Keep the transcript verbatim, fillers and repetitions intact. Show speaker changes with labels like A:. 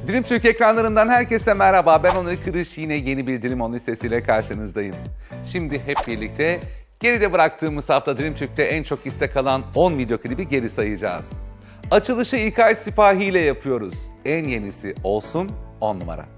A: Dream Türk ekranlarından herkese merhaba. Ben Onur Kırış, yine yeni bir Dream On listesiyle karşınızdayım. Şimdi hep birlikte geride bıraktığımız hafta Dream Türk'te en çok istek alan on video klibi geri sayacağız. Açılışı İlkay Sipahi ile yapıyoruz. En yenisi olsun on numara.